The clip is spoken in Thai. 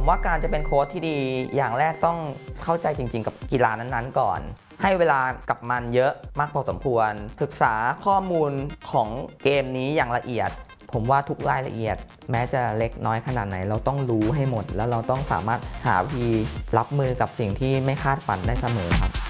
ว่าการจะเป็นโค้ชที่ดีอย่างแรกต้องเข้าใจจริงๆกับกีฬานั้นๆก่อนให้เวลากับมันเยอะมากพอสมควรศึกษาข้อมูลของเกมนี้อย่างละเอียดผมว่าทุกรายละเอียดแม้จะเล็กน้อยขนาดไหนเราต้องรู้ให้หมดแล้วเราต้องสามารถหาวิธีรับมือกับสิ่งที่ไม่คาดฝันได้เสมอครับ